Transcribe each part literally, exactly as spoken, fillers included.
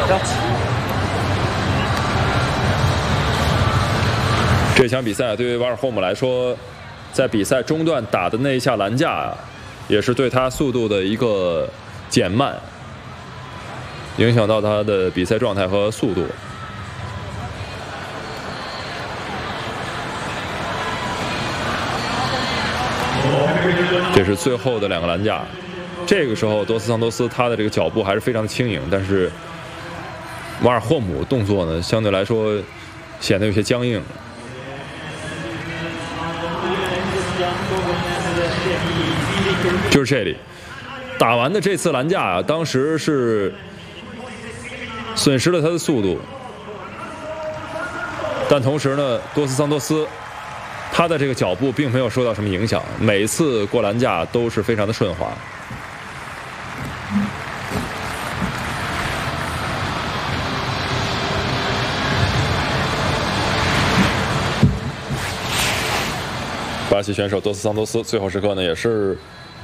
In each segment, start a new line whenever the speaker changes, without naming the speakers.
这场比赛对于瓦尔霍姆来说，在比赛中段打的那一下栏架啊，也是对他速度的一个减慢，影响到他的比赛状态和速度。这是最后的两个栏架，这个时候多斯桑托斯他的这个脚步还是非常的轻盈，但是瓦尔霍姆动作呢相对来说显得有些僵硬。就是这里打完的这次栏架啊，当时是损失了他的速度，但同时呢，多斯桑托斯他的这个脚步并没有受到什么影响，每次过栏架都是非常的顺滑。巴西选手多斯桑托斯最后时刻呢，也是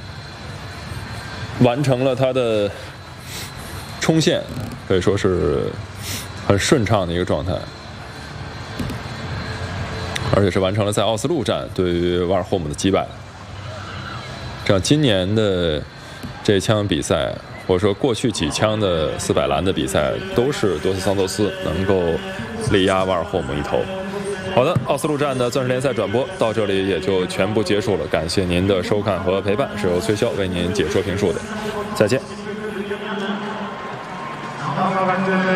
完成了他的冲线，可以说是很顺畅的一个状态，而且是完成了在奥斯陆站对于瓦尔霍姆的击败。这样今年的这枪比赛，或者说过去几枪的四百栏的比赛，都是多斯桑托斯能够力压瓦尔霍姆一头。好的，奥斯陆站的钻石联赛转播到这里也就全部结束了，感谢您的收看和陪伴，是由崔潇为您解说评述的，再见。